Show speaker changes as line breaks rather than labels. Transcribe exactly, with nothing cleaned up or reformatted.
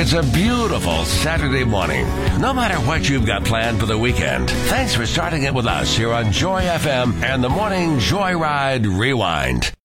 It's a beautiful Saturday morning. No matter what you've got planned for the weekend, thanks for starting it with us here on Joy F M and the Morning Joyride Rewind.